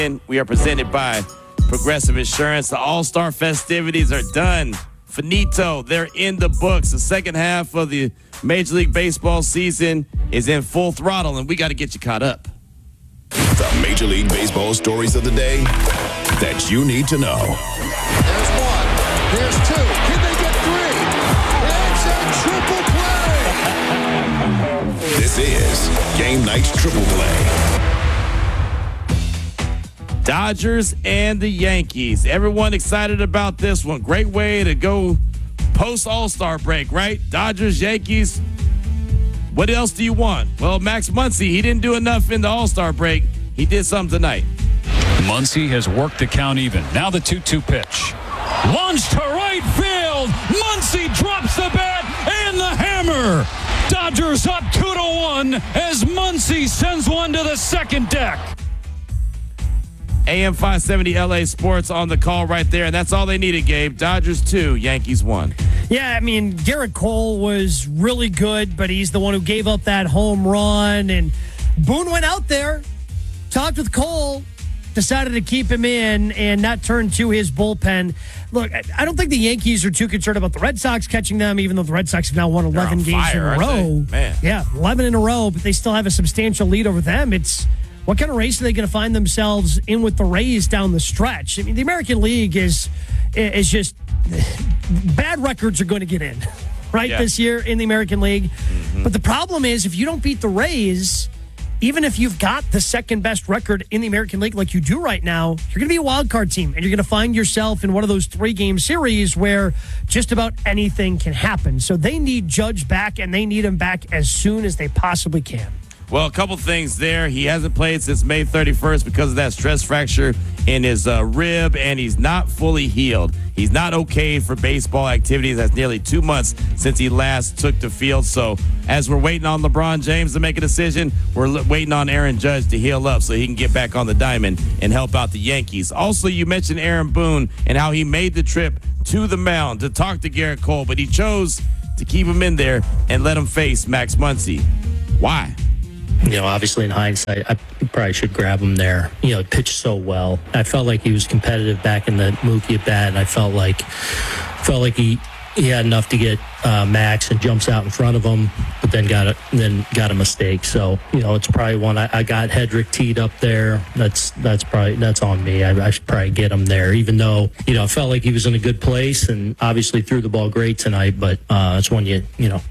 We are presented by Progressive Insurance. The All-Star festivities are done. Finito. They're in the books. The second half of the Major League Baseball season is in full throttle, and we got to get you caught up. The Major League Baseball stories of the day that you need to know. There's one. There's two. Can they get three? It's a triple play. This is Game Night's Triple Play. Dodgers and the Yankees. Everyone excited about this one. Great way to go post All-Star break, right? Dodgers, Yankees. What else do you want? Well, Max Muncy, he didn't do enough in the All-Star break. He did something tonight. Muncy has worked the count even. Now the 2-2 pitch. Launched to right field. Muncy drops the bat and the hammer. Dodgers up 2-1 as Muncy sends one to the second deck. AM 570 LA Sports on the call right there, and that's all they needed, Gabe. Dodgers 2, Yankees 1. Yeah, I mean, Garrett Cole was really good, but he's the one who gave up that home run. And Boone went out there, talked with Cole, decided to keep him in and not turn to his bullpen. Look, I don't think the Yankees are too concerned about the Red Sox catching them, even though the Red Sox have now won 11 games in a row. Man. Yeah, 11 in a row, but they still have a substantial lead over them. It's what kind of race are they going to find themselves in with the Rays down the stretch? I mean, the American League is just bad records are going to get in, right, this year in the American League. Mm-hmm. But the problem is if you don't beat the Rays, even if you've got the second best record in the American League like you do right now, you're going to be a wild card team, and you're going to find yourself in one of those 3-game series where just about anything can happen. So they need Judge back, and they need him back as soon as they possibly can. Well, a couple things there. He hasn't played since May 31st because of that stress fracture in his rib, and he's not fully healed. He's not okay for baseball activities. That's nearly 2 months since he last took the field. So as we're waiting on LeBron James to make a decision, we're waiting on Aaron Judge to heal up so he can get back on the diamond and help out the Yankees. Also, you mentioned Aaron Boone and how he made the trip to the mound to talk to Garrett Cole, but he chose to keep him in there and let him face Max Muncy. Why? You know, obviously in hindsight, I probably should grab him there. You know, pitched so well. I felt like he was competitive back in the Mookie at bat, and I felt like he had enough to get Max and jumps out in front of him, but then got a mistake. So, you know, it's probably one I got Hedrick teed up there. That's on me. I should probably get him there, even though, you know, I felt like he was in a good place and obviously threw the ball great tonight. But it's one you know.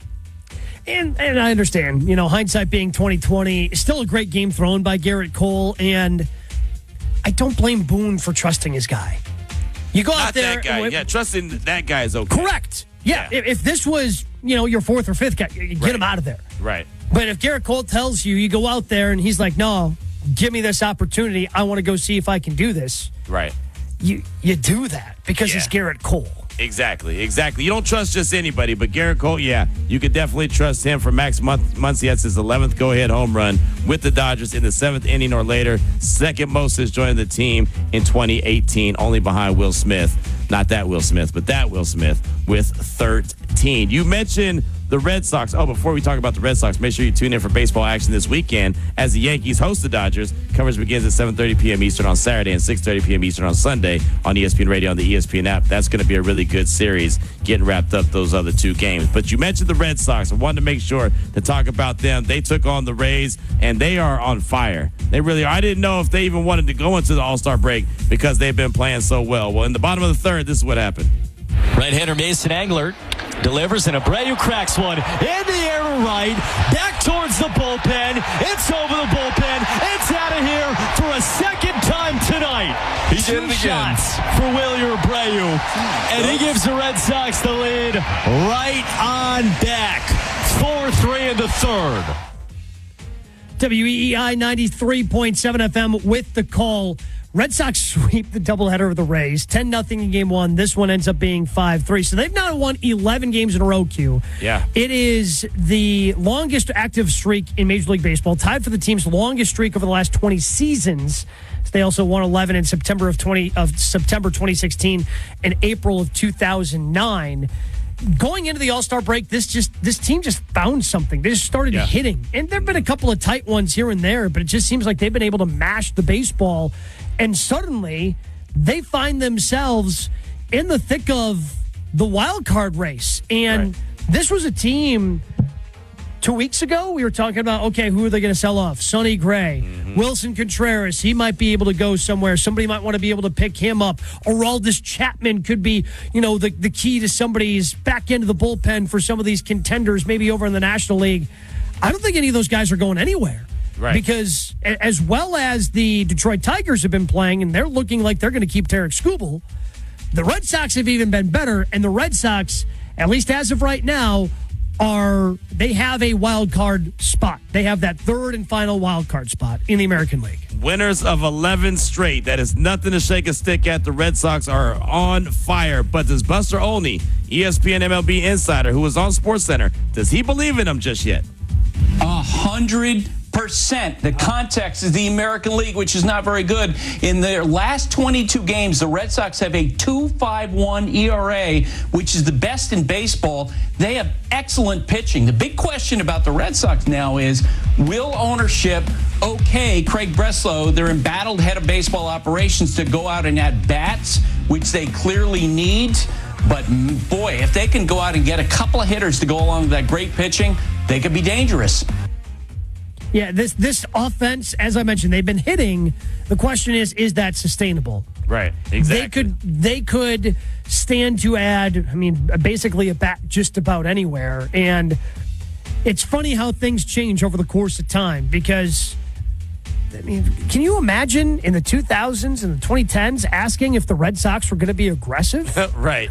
And I understand, you know, hindsight being 2020, still a great game thrown by Garrett Cole, and I don't blame Boone for trusting his guy. You go Not out there. That guy. Yeah, trusting that guy is okay. Correct. Yeah. If this was, you know, your fourth or fifth guy, you get him out of there. Right. But if Garrett Cole tells you, you go out there and he's like, no, give me this opportunity. I want to go see if I can do this. Right. You do that because he's Garrett Cole. Exactly. You don't trust just anybody, but Garrett Cole, you could definitely trust him for Max Muncy. That's his 11th go-ahead home run with the Dodgers in the 7th inning or later. Second most since joining the team in 2018, only behind Will Smith. Not that Will Smith, but that Will Smith with 13. You mentioned the Red Sox. Oh, before we talk about the Red Sox, make sure you tune in for baseball action this weekend as the Yankees host the Dodgers. Coverage begins at 7:30 p.m. Eastern on Saturday and 6:30 p.m. Eastern on Sunday on ESPN Radio and the ESPN app. That's going to be a really good series getting wrapped up those other 2 games. But you mentioned the Red Sox. I wanted to make sure to talk about them. They took on the Rays, and they are on fire. They really are. I didn't know if they even wanted to go into the All-Star break because they've been playing so well. Well, in the bottom of the 3rd, this is what happened. Right-hander Mason Englert delivers, and Abreu cracks one in the air to right, back towards the bullpen. It's over the bullpen. It's out of here for a second time tonight. He did it again. 2 shots for Wilyer Abreu, and he gives the Red Sox the lead right on back. 4-3 in the 3rd. WEEI 93.7 FM with the call. Red Sox sweep the doubleheader of the Rays, 10-0 in game 1. This one ends up being 5-3. So they've now won 11 games in a row, Q. Yeah. It is the longest active streak in Major League Baseball, tied for the team's longest streak over the last 20 seasons. They also won 11 in September 2016 and April of 2009. going into the All-Star break, this team just found something. They just started hitting. And there have been a couple of tight ones here and there, but it just seems like they've been able to mash the baseball. And suddenly, they find themselves in the thick of the wild card race. And this was a team 2 weeks ago, we were talking about, okay, who are they going to sell off? Sonny Gray, Wilson Contreras, he might be able to go somewhere. Somebody might want to be able to pick him up. Aroldis Chapman could be, the key to somebody's back end of the bullpen for some of these contenders, maybe over in the National League. I don't think any of those guys are going anywhere. Right. Because as well as the Detroit Tigers have been playing, and they're looking like they're going to keep Tarek Skubal, the Red Sox have even been better, and the Red Sox, at least as of right now, they have a wild card spot. They have that third and final wild card spot in the American League. Winners of 11 straight. That is nothing to shake a stick at. The Red Sox are on fire. But does Buster Olney, ESPN MLB insider, who was on SportsCenter, does he believe in them just yet? 100%. The context is the American League, which is not very good. In their last 22 games, the Red Sox have a 2.51 ERA, which is the best in baseball. They have excellent pitching. The big question about the Red Sox now is, will ownership Craig Breslow, their embattled head of baseball operations, to go out and add bats, which they clearly need? But, boy, if they can go out and get a couple of hitters to go along with that great pitching, they could be dangerous. Yeah, this offense, as I mentioned, they've been hitting. The question is that sustainable? Right, exactly. They could stand to add, basically a bat just about anywhere. And it's funny how things change over the course of time because, can you imagine in the 2000s and the 2010s asking if the Red Sox were going to be aggressive? Right.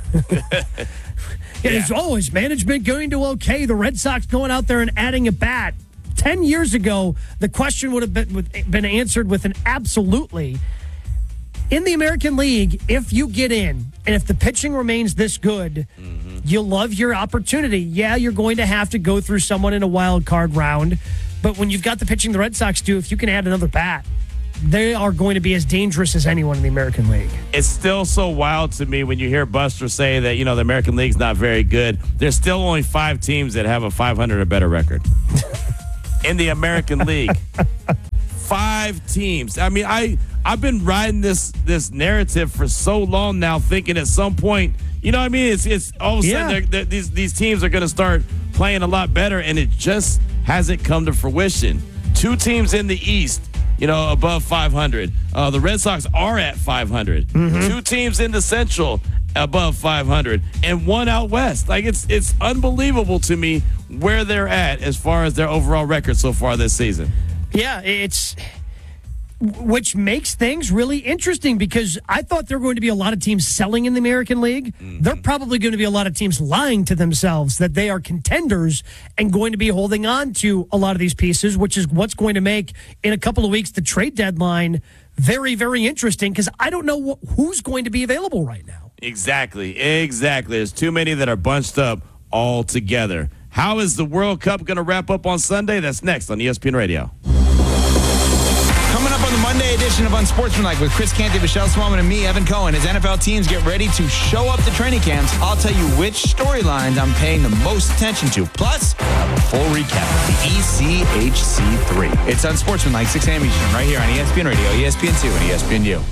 Is management going to the Red Sox going out there and adding a bat? 10 years ago, the question would have been answered with an absolutely. In the American League, if you get in and if the pitching remains this good, you love your opportunity. Yeah, you're going to have to go through someone in a wild card round, but when you've got the pitching the Red Sox do, if you can add another bat, they are going to be as dangerous as anyone in the American League. It's still so wild to me when you hear Buster say that, the American League's not very good. There's still only 5 teams that have a 500 or better record. In the American League. 5 teams. I've been riding this narrative for so long now, thinking at some point, it's all of a sudden these teams are going to start playing a lot better, and it just hasn't come to fruition. 2 teams in the East, above 500. The Red Sox are at 500. 2 teams in the Central above 500, and 1 out west. It's unbelievable to me where they're at as far as their overall record so far this season. Yeah, which makes things really interesting because I thought there were going to be a lot of teams selling in the American League. There are probably going to be a lot of teams lying to themselves that they are contenders and going to be holding on to a lot of these pieces, which is what's going to make, in a couple of weeks, the trade deadline very, very interesting because I don't know who's going to be available right now. Exactly. There's too many that are bunched up all together. How is the World Cup going to wrap up on Sunday? That's next on ESPN Radio. Coming up on the Monday edition of Unsportsmanlike with Chris Canty, Michelle Smallman, and me, Evan Cohen, as NFL teams get ready to show up to training camps, I'll tell you which storylines I'm paying the most attention to. Plus, a full recap of the ECHC3. It's Unsportsmanlike, 6 a.m. Eastern, right here on ESPN Radio, ESPN2, and ESPNU.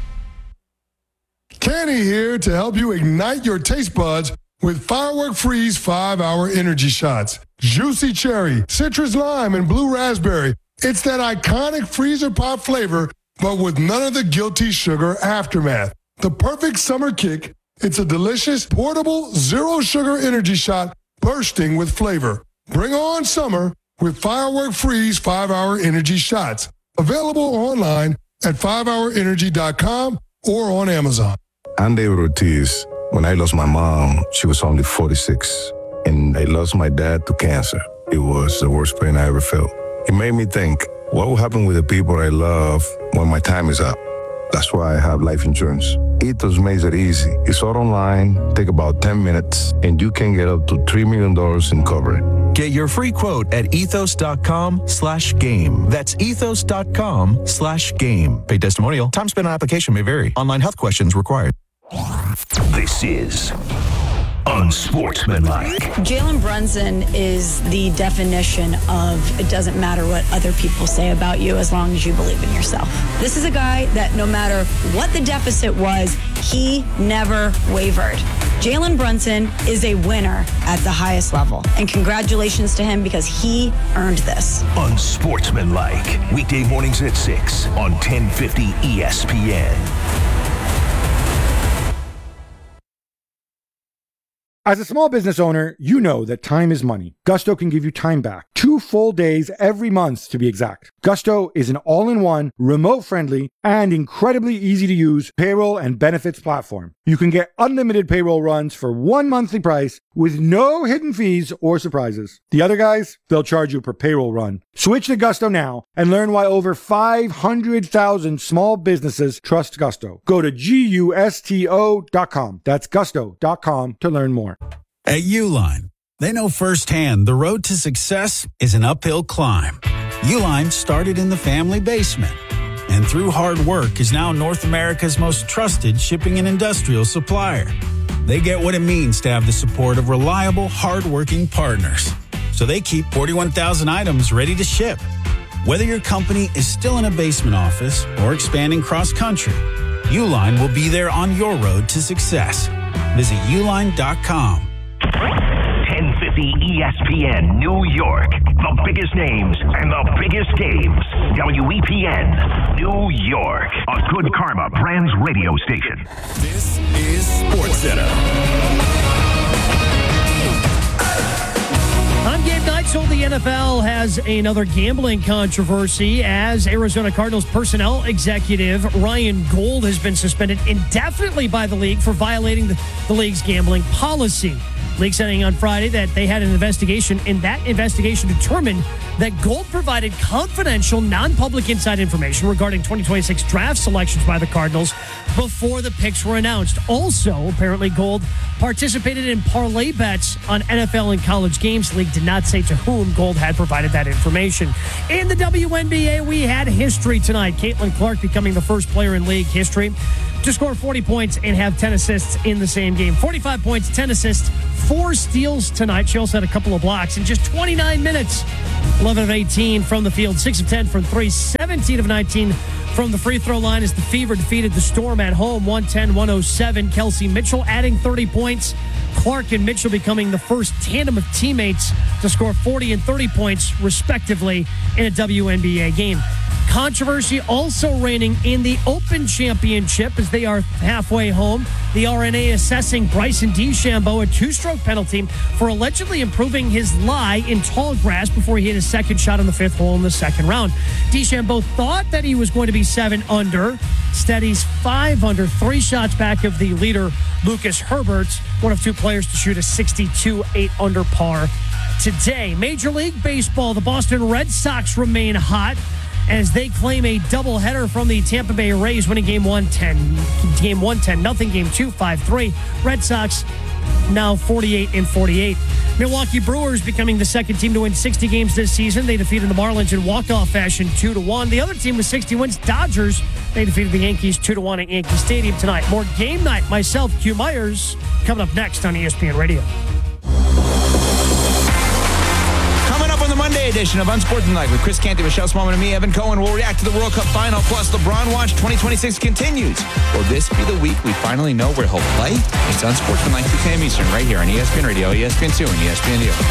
Kenny here to help you ignite your taste buds with Firework Freeze 5-Hour Energy Shots. Juicy cherry, citrus lime, and blue raspberry. It's that iconic freezer pop flavor, but with none of the guilty sugar aftermath. The perfect summer kick. It's a delicious, portable, zero-sugar energy shot bursting with flavor. Bring on summer with Firework Freeze 5-Hour Energy Shots. Available online at 5hourenergy.com or on Amazon. I'm David Ortiz. When I lost my mom, she was only 46, and I lost my dad to cancer. It was the worst pain I ever felt. It made me think, what will happen with the people I love when my time is up? That's why I have life insurance. Ethos makes it easy. It's all online, take about 10 minutes, and you can get up to $3 million in coverage. Get your free quote at ethos.com/game. That's ethos.com/game. Paid testimonial. Time spent on application may vary. Online health questions required. This is Unsportsmanlike. Jalen Brunson is the definition of it doesn't matter what other people say about you as long as you believe in yourself. This is a guy that no matter what the deficit was, he never wavered. Jalen Brunson is a winner at the highest level. And congratulations to him because he earned this. Unsportsmanlike. Weekday mornings at 6 on 1050 ESPN. As a small business owner, you know that time is money. Gusto can give you time back. 2 full days every month, to be exact. Gusto is an all-in-one, remote-friendly, and incredibly easy-to-use payroll and benefits platform. You can get unlimited payroll runs for one monthly price with no hidden fees or surprises. The other guys, they'll charge you per payroll run. Switch to Gusto now and learn why over 500,000 small businesses trust Gusto. Go to GUSTO.com. That's gusto.com to learn more. At Uline, they know firsthand the road to success is an uphill climb. Uline started in the family basement and through hard work is now North America's most trusted shipping and industrial supplier. They get what it means to have the support of reliable, hardworking partners. So they keep 41,000 items ready to ship. Whether your company is still in a basement office or expanding cross-country, Uline will be there on your road to success. Visit uline.com. 1050 ESPN New York. The biggest names and the biggest games. WEPN New York. A Good Karma Brands radio station. This is SportsCenter. On game night, so the NFL has another gambling controversy as Arizona Cardinals personnel executive Ryan Gold has been suspended indefinitely by the league for violating the league's gambling policy. League saying on Friday that they had an investigation, and that investigation determined that Gold provided confidential, non-public inside information regarding 2026 draft selections by the Cardinals before the picks were announced. Also, apparently, Gold participated in parlay bets on NFL and college games. The league did not say to whom Gold had provided that information. In the WNBA, we had history tonight. Caitlin Clark becoming the first player in league history to score 40 points and have 10 assists in the same game. 45 points, 10 assists, 4 steals tonight. She also had a couple of blocks in just 29 minutes. 11 of 18 from the field, 6 of 10 from 3, 17 of 19 from the free throw line as the Fever defeated the Storm at home, 110-107. Kelsey Mitchell adding 30 points. Clark and Mitchell becoming the first tandem of teammates to score 40 and 30 points, respectively, in a WNBA game. Controversy also reigning in the Open Championship as they are halfway home. The RNA assessing Bryson DeChambeau a 2-stroke penalty for allegedly improving his lie in tall grass before he hit his second shot on the 5th hole in the second round. DeChambeau thought that he was going to be 7 under. Instead, he's 5 under, 3 shots back of the leader, Lucas Herbert, one of 2 players to shoot a 62 8 under par today. Major League Baseball, the Boston Red Sox remain hot as they claim a doubleheader from the Tampa Bay Rays, winning Game 1 10-0, Game 2 5-3. Red Sox now 48-48. Milwaukee Brewers becoming the second team to win 60 games this season. They defeated the Marlins in walk-off fashion 2-1. The other team with 60 wins, Dodgers, they defeated the Yankees 2-1 at Yankee Stadium tonight. More game night, myself, Q Myers, coming up next on ESPN Radio. The Monday edition of Unsportsmanlike with Chris Canty, Michelle Smallman, and me, Evan Cohen. We'll react to the World Cup final, plus LeBron Watch 2026 continues. Will this be the week we finally know where he'll play? It's Unsportsmanlike 2 p.m. Eastern, right here on ESPN Radio, ESPN2, and ESPN.